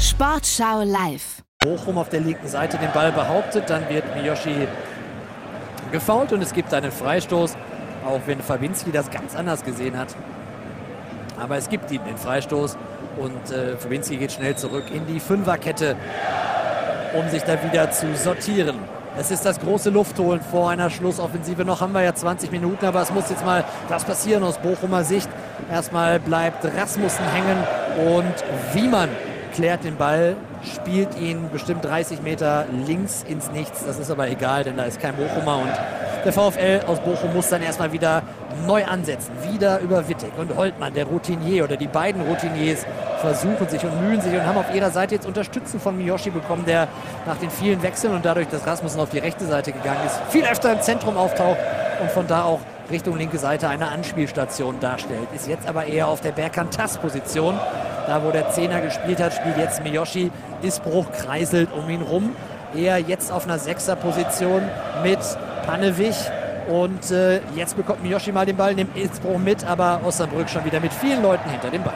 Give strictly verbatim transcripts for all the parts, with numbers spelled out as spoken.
Sportschau live. Bochum auf der linken Seite den Ball behauptet, dann wird Miyoshi gefoult und es gibt einen Freistoß, auch wenn Fabinski das ganz anders gesehen hat. Aber es gibt ihm den Freistoß und äh, Fabinski geht schnell zurück in die Fünferkette, um sich da wieder zu sortieren. Es ist das große Luftholen vor einer Schlussoffensive. Noch haben wir ja zwanzig Minuten, aber es muss jetzt mal was passieren aus Bochumer Sicht. Erstmal bleibt Rasmussen hängen und Wiemann klärt den Ball, spielt ihn bestimmt dreißig Meter links ins Nichts. Das ist aber egal, denn da ist kein Bochumer und der VfL aus Bochum muss dann erstmal wieder neu ansetzen. Wieder über Wittek und Holtmann, der Routinier oder die beiden Routiniers versuchen sich und mühen sich und haben auf ihrer Seite jetzt Unterstützung von Miyoshi bekommen, der nach den vielen Wechseln und dadurch, dass Rasmussen auf die rechte Seite gegangen ist, viel öfter im Zentrum auftaucht und von da auch Richtung linke Seite eine Anspielstation darstellt. Ist jetzt aber eher auf der Berkantas-Position. Da, wo der Zehner gespielt hat, spielt jetzt Miyoshi. Isbruch kreiselt um ihn rum. Eher jetzt auf einer Sechser-Position mit Panewich. Und äh, jetzt bekommt Miyoshi mal den Ball, nimmt Isbruch mit, aber Osnabrück schon wieder mit vielen Leuten hinter dem Ball.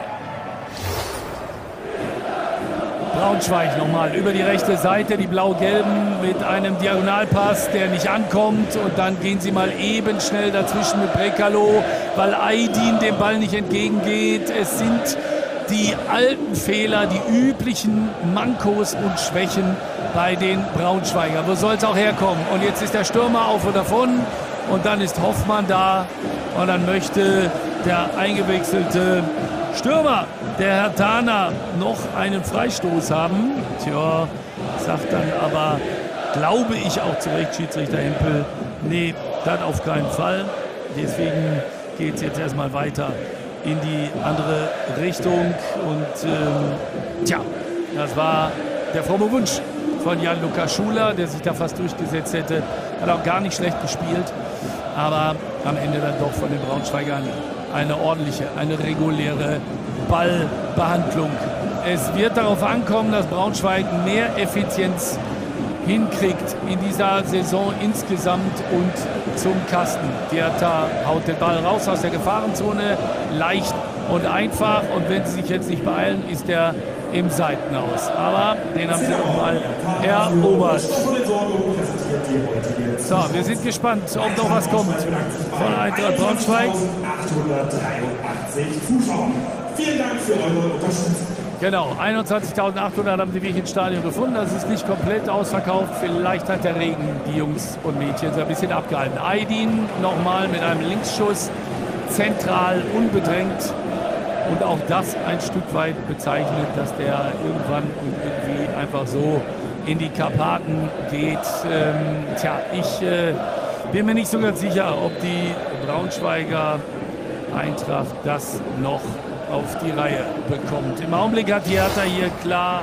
Braunschweig nochmal über die rechte Seite, die Blau-Gelben mit einem Diagonalpass, der nicht ankommt. Und dann gehen sie mal eben schnell dazwischen mit Brekalo, weil Aydin dem Ball nicht entgegengeht. Es sind die alten Fehler, die üblichen Mankos und Schwächen bei den Braunschweiger. Wo soll es auch herkommen? Und jetzt ist der Stürmer auf und davon und dann ist Hoffmann da und dann möchte der eingewechselte Stürmer, der Herr Tana, noch einen Freistoß haben. Tja, sagt dann aber, glaube ich auch zu Recht, Schiedsrichter Hempel, nee, das auf keinen Fall. Deswegen geht es jetzt erstmal weiter in die andere Richtung. Und ähm, tja, das war der fromme Wunsch von Jan-Lukas Schuler, der sich da fast durchgesetzt hätte. Hat auch gar nicht schlecht gespielt, aber am Ende dann doch von den Braunschweigern eine ordentliche, eine reguläre Ballbehandlung. Es wird darauf ankommen, dass Braunschweig mehr Effizienz hinkriegt in dieser Saison insgesamt und zum Kasten. Diatta haut den Ball raus aus der Gefahrenzone, leicht und einfach. Und wenn sie sich jetzt nicht beeilen, ist er im Seitenhaus. Aber den haben sie noch mal erobert. So, wir sind gespannt, ob noch was kommt von Eintracht Braunschweig. Vielen Dank für eure Unterstützung. Genau, einundzwanzigtausendachthundert haben sie wirklich ins Stadion gefunden. Das ist nicht komplett ausverkauft. Vielleicht hat der Regen die Jungs und Mädchen so ein bisschen abgehalten. Aydin nochmal mit einem Linksschuss, zentral, unbedrängt. Und auch das ein Stück weit bezeichnet, dass der irgendwann und irgendwie einfach so in die Karpaten geht. Ähm, tja, ich äh, bin mir nicht so ganz sicher, ob die Braunschweiger Eintracht das noch auf die Reihe bekommt. Im Augenblick hat die Hertha hier klar.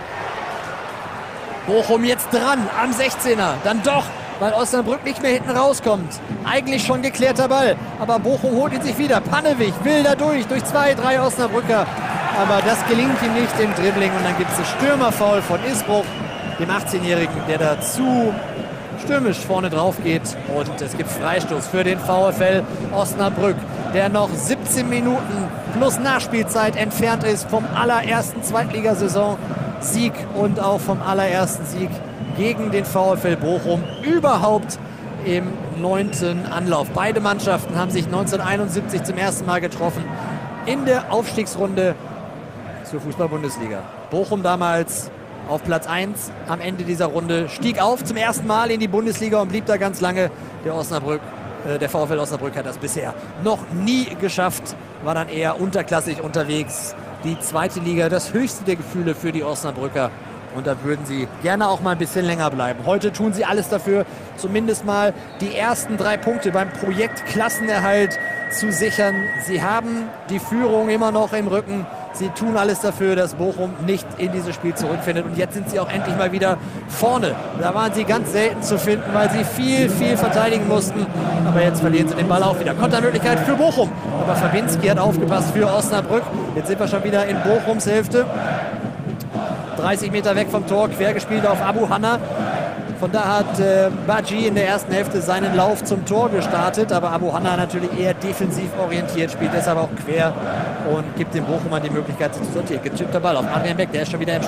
Bochum jetzt dran am sechzehner. Dann doch, weil Osnabrück nicht mehr hinten rauskommt. Eigentlich schon geklärter Ball, aber Bochum holt ihn sich wieder. Panewich will da durch, durch zwei, drei Osnabrücker. Aber das gelingt ihm nicht im Dribbling und dann gibt es einen Stürmerfoul von Isbruch, dem achtzehnjährigen, der da zu stürmisch vorne drauf geht. Und es gibt Freistoß für den VfL Osnabrück, der noch siebzehn Minuten plus Nachspielzeit entfernt ist vom allerersten Zweitligasaison-Sieg und auch vom allerersten Sieg gegen den VfL Bochum überhaupt im neunten Anlauf. Beide Mannschaften haben sich neunzehnhunderteinundsiebzig zum ersten Mal getroffen in der Aufstiegsrunde zur Fußball-Bundesliga. Bochum damals auf Platz eins am Ende dieser Runde, stieg auf zum ersten Mal in die Bundesliga und blieb da ganz lange. Der Osnabrück, äh, der VfL Osnabrück hat das bisher noch nie geschafft, war dann eher unterklassig unterwegs. Die zweite Liga, das höchste der Gefühle für die Osnabrücker. Und da würden sie gerne auch mal ein bisschen länger bleiben. Heute tun sie alles dafür, zumindest mal die ersten drei Punkte beim Projekt Klassenerhalt zu sichern. Sie haben die Führung immer noch im Rücken. Sie tun alles dafür, dass Bochum nicht in dieses Spiel zurückfindet. Und jetzt sind sie auch endlich mal wieder vorne. Da waren sie ganz selten zu finden, weil sie viel, viel verteidigen mussten. Aber jetzt verlieren sie den Ball auch wieder. Kontermöglichkeit für Bochum. Aber Fabinski hat aufgepasst für Osnabrück. Jetzt sind wir schon wieder in Bochums Hälfte. dreißig Meter weg vom Tor, quer gespielt auf Abu Hanna. Von da hat äh, Badji in der ersten Hälfte seinen Lauf zum Tor gestartet, aber Abu Hanna natürlich eher defensiv orientiert, spielt deshalb auch quer und gibt dem Bochumern die Möglichkeit, sich zu sortieren. Gechippter Ball auf Adrian Beck, der ist schon wieder im